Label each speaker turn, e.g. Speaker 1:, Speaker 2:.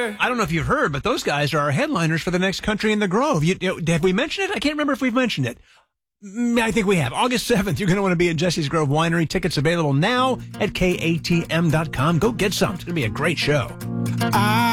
Speaker 1: I don't know if you've heard, but those guys are our headliners for the next Country in the Grove. Have we mentioned it? I can't remember if we've mentioned it. I think we have. August 7th, you're going to want to be at Jesse's Grove Winery. Tickets available now at katm.com. Go get some. It's going to be a great show.